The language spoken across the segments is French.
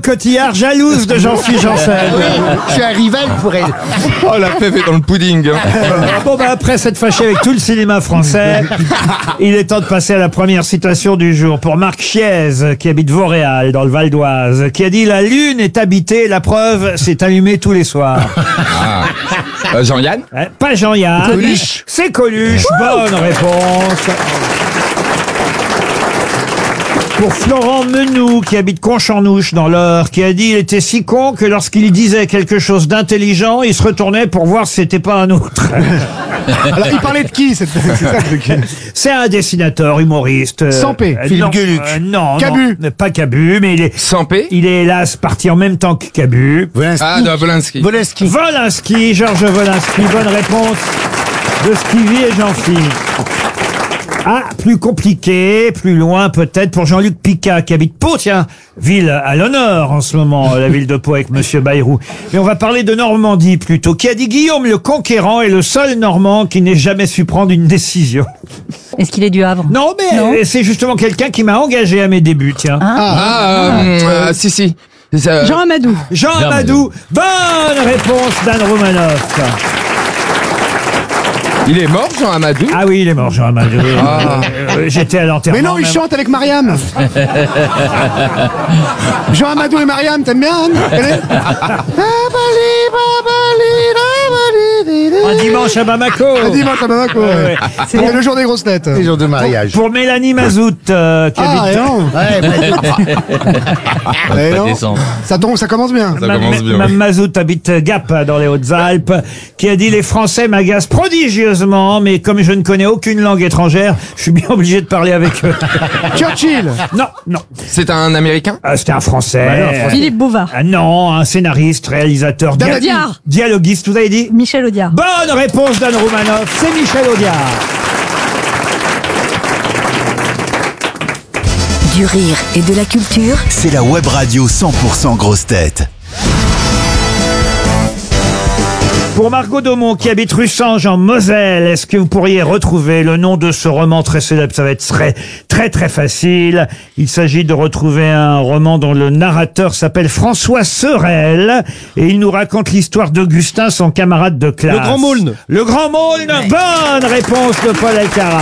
Cotillard, jalouse de Jean-Philippe Janssen. Je suis un rival pour elle. Oh, la fève est dans le pudding. Bon, après s'être fâché avec tout le cinéma français, il est temps de passer à la première citation du jour pour Marc Chiez, qui habite Vauréal, dans le Val d'Oise, qui a dit « La Lune est habitée, la preuve, c'est allumé tous les soirs. » Jean-Yann. Pas Jean-Yann. Coluche. C'est Coluche. Bonne réponse. Pour Florent Menou, qui habite Concharnouche dans l'Eure, qui a dit il était si con que lorsqu'il disait quelque chose d'intelligent, il se retournait pour voir si c'était pas un autre. Alors, il parlait de qui c'est ça le truc. C'est un dessinateur, humoriste. Sampé, Philippe Gueluc. Non, Cabu. non, pas Cabu, mais Sampé. il est hélas parti en même temps que Cabu. Ah, de Volinsky. Volinsky, Georges Volinsky, bonne réponse de Stevie et Jean-Philippe. Ah, plus compliqué, plus loin peut-être pour Jean-Luc Picard qui habite Pau, tiens, ville à l'honneur en ce moment, la ville de Pau avec Monsieur Bayrou. Mais on va parler de Normandie plutôt, qui a dit Guillaume le Conquérant est le seul Normand qui n'ait jamais su prendre une décision. Est-ce qu'il est du Havre? Non, mais c'est justement quelqu'un qui m'a engagé à mes débuts, tiens. Si. Jean Amadou. Jean Amadou, bonne réponse d'Anne Romanoff. Il est mort, Jean Amadou? Ah oui, il est mort, Jean Amadou. J'étais à l'enterrement. Mais non, il même. chante avec Mariam. Jean Amadou et Mariam, t'aimes bien, Anne? Un dimanche à Bamako. Un dimanche à Bamako. Ouais. C'est le jour des grosses têtes. Les jours de mariage. Pour Mélanie Mazout, qui habite... non. Ça commence bien. Ça commence bien. Mme Mazout habite Gap, dans les Hautes-Alpes, qui a dit « Les Français m'agacent prodigieusement, mais comme je ne connais aucune langue étrangère, je suis bien obligé de parler avec eux. Churchill. » Non. C'est un Américain? C'était un Français. Philippe Bouvard. Non, un scénariste, réalisateur, Audiard. dialoguiste, vous avez dit? Michel Audiard. Bonne réponse d'Anne Romanoff, c'est Michel Audiard. Du rire et de la culture. C'est la web radio 100% grosse tête. Pour Margot Daumont, qui habite Russange en Moselle, est-ce que vous pourriez retrouver le nom de ce roman très célèbre? Ça va être très facile. Il s'agit de retrouver un roman dont le narrateur s'appelle François Sorel et il nous raconte l'histoire d'Augustin, son camarade de classe. Le Grand Maulne. Le Grand Maulne. Bonne réponse de Paul Elkarat.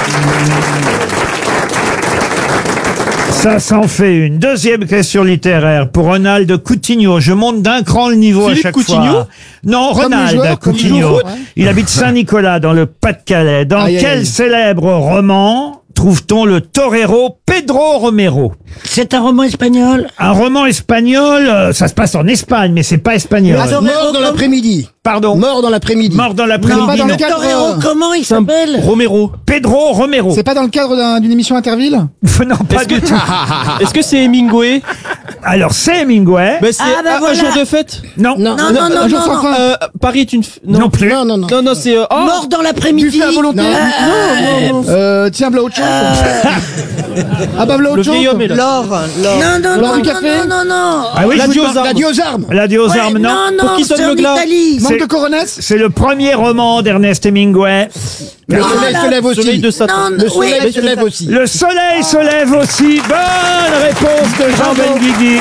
Ça s'en fait une. Deuxième question littéraire pour Ronald Coutinho. Je monte d'un cran le niveau Philippe à chaque Coutinho fois. Non, Comme le Ronald joueur, comme il joue Coutinho. au foot. Il habite Saint-Nicolas dans le Pas-de-Calais. Dans Aïe, aïe, quel aïe. célèbre roman trouve-t-on le torero Pedro Romero? C'est un roman espagnol. Un roman espagnol, ça se passe en Espagne, mais c'est pas espagnol. Mort dans l'après-midi. Pardon. Mort dans l'après-midi. Mort dans l'après-midi. Non, pas dans le non. cadre. Torero, comment il s'appelle? Romero. Pedro Romero. C'est pas dans le cadre d'une émission Interville? Non, pas du tout. Est-ce que c'est Hemingway? Alors, c'est Hemingway. Bah, c'est un voilà. jour de fête. Non. Non. Un jour sans fin. Paris est une... Non plus. Non. Non, c'est... Mort dans l'après-midi. Buffet à volonté. Tiens, voilà autre chose. Ah bah voilà Le autre vieil chose. homme est là. Non. L'heure du café. Non. Ah oui, L'adieu je vous aux demande- armes. L'adieu aux armes. L'adieu aux armes, non. Pour qui sonne c'est le en glas. Italie. Manque C'est- de coronesse. C'est le premier roman d'Ernest Hemingway. Ah, Le soleil se lève Soleil aussi. de Satan. Non, Le soleil oui. se lève aussi. Le soleil se lève aussi. Bonne réponse de Jean Benguigui.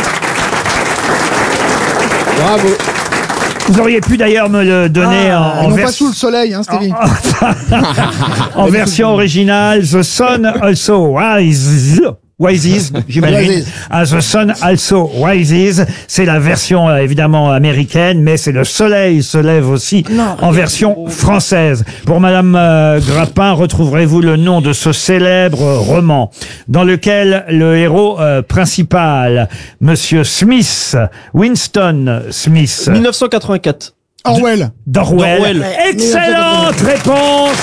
Bravo. Vous auriez pu d'ailleurs me le donner en, Ils n'ont pas vers- sous le soleil, hein, Stevie. en version originale. The Sun Also Rises, j'imagine. Rises. Ah, The Sun Also Rises. C'est la version évidemment américaine, mais c'est le soleil se lève aussi en version française. Pour Madame Grappin, retrouverez-vous le nom de ce célèbre roman dans lequel le héros principal, Monsieur Smith, Winston Smith, 1984. Orwell. d'Orwell. Excellente réponse.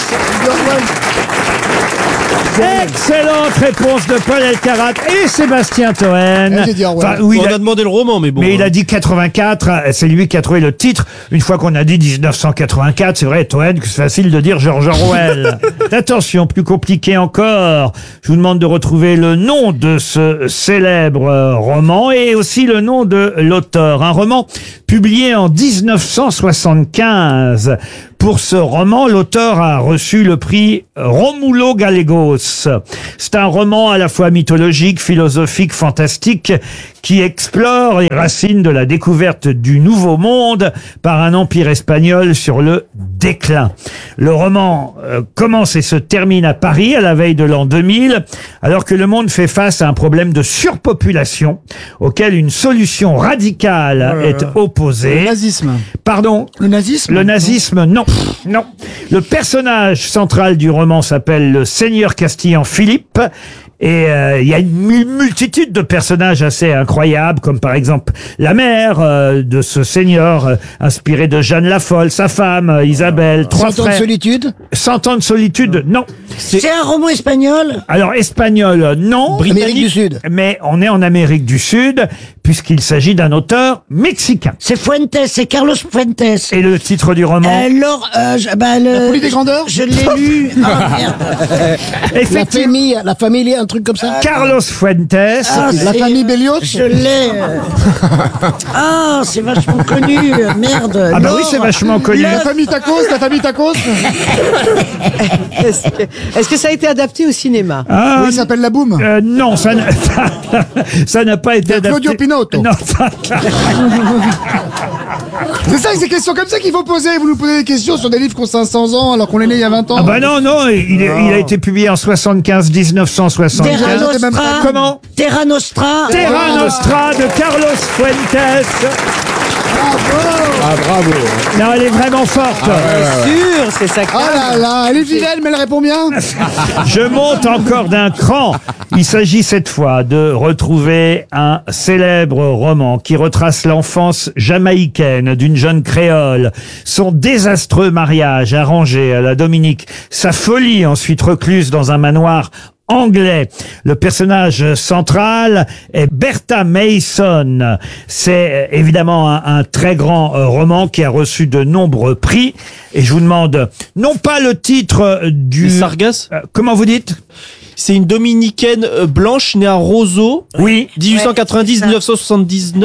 Excellente réponse de Paul Elkarat et Sébastien Toen. J'ai dit Orwell. oui, On il a- a demandé le roman, mais bon. mais il a dit 84, c'est lui qui a trouvé le titre. Une fois qu'on a dit 1984, c'est vrai, Toen, que c'est facile de dire George Orwell. Attention, plus compliqué encore. Je vous demande de retrouver le nom de ce célèbre roman et aussi le nom de l'auteur. Un roman publié en 1975 Pour ce roman, l'auteur a reçu le prix Romulo Gallegos. C'est un roman à la fois mythologique, philosophique, fantastique, qui explore les racines de la découverte du Nouveau Monde par un empire espagnol sur le déclin. Le roman commence et se termine à Paris à la veille de l'an 2000, alors que le monde fait face à un problème de surpopulation auquel une solution radicale est opposée. Le nazisme. Pardon? Le nazisme? Le nazisme, non. Non. Le personnage central du roman s'appelle le Seigneur Castillan Philippe. Et il y a une multitude de personnages assez incroyables, comme par exemple la mère de ce seigneur, inspirée de Jeanne la Folle, sa femme, Isabelle, 3 100 ans de frères. solitude. 100 ans de solitude, non. C'est un roman espagnol. Alors, espagnol, non. Amérique du Sud. Mais on est en Amérique du Sud, puisqu'il s'agit d'un auteur mexicain. C'est Fuentes, c'est Carlos Fuentes. Et le titre du roman? La folie des grandeurs. Je l'ai lu. Ah, merde. Effectivement. La famille, un truc comme ça. Carlos Fuentes. La famille Bélios. Je l'ai. Ah, c'est vachement connu. Merde. Ah bah oui, c'est vachement connu. La famille Tacos, la famille Tacos. Est-ce que ça a été adapté au cinéma? Ah, Oui, il s'appelle La Boum. non, ça n'a pas été adapté. Claudio Pinotto. Non, C'est ça, c'est des questions comme ça qu'il faut poser. Vous nous posez des questions sur des livres qui ont 500 ans alors qu'on est né il y a 20 ans. ah bah non, il a été publié en 1975. Terra Nostra. Comment? Terra Nostra. Terra Nostra de Carlos Fuentes. Ah, bravo. Non, elle est vraiment forte. Sûr, c'est ça. Ah là là, elle est vilaine, mais elle répond bien. Je monte encore d'un cran. Il s'agit cette fois de retrouver un célèbre roman qui retrace l'enfance jamaïcaine d'une jeune créole, son désastreux mariage arrangé à la Dominique, sa folie ensuite recluse dans un manoir anglais. Le personnage central est Bertha Mason. C'est évidemment un très grand roman qui a reçu de nombreux prix. Et je vous demande, non pas le titre du... Les Sargasses. Comment vous dites? C'est une dominicaine blanche née à Roseau. Oui. 1890-1979.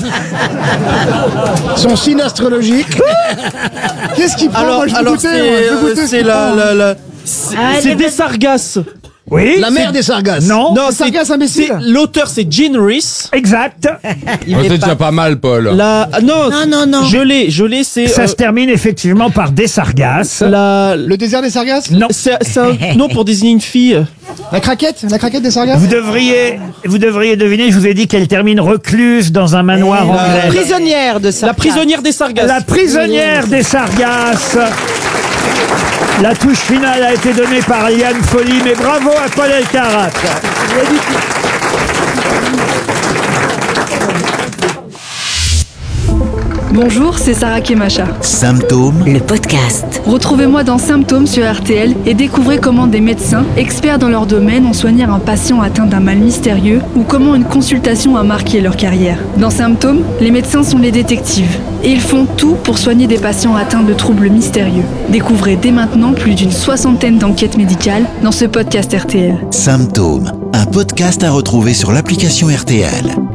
Son signe astrologique. Qu'est-ce qu'il prend? Moi, je veux goûter, je veux goûter ce c'est qu'il prend. c'est des Sargasses. Oui. La mère des Sargasses. Non. Non, Sargasses imbécile. l'auteur c'est Gene Reese. Exact. C'est déjà pas mal, Paul. Non. Je l'ai, c'est Ça se termine effectivement par des sargasses. Le désert des Sargasses. Non. c'est un nom pour désigner une fille. La craquette des Sargasses. Vous devriez deviner, je vous ai dit qu'elle termine recluse dans un manoir anglais. Prisonnière de ça. La prisonnière des Sargasses. La prisonnière des sargasses. La touche finale a été donnée par Liane Folly, mais bravo à Paul Elkarat. Bonjour, c'est Sarah Kemacha. Symptômes, Le podcast. Retrouvez-moi dans Symptômes sur RTL et découvrez comment des médecins, experts dans leur domaine, ont soigné un patient atteint d'un mal mystérieux ou comment une consultation a marqué leur carrière. Dans Symptômes, les médecins sont les détectives et ils font tout pour soigner des patients atteints de troubles mystérieux. Découvrez dès maintenant plus d'une 60aine d'enquêtes médicales dans ce podcast RTL. Symptômes, un podcast à retrouver sur l'application RTL.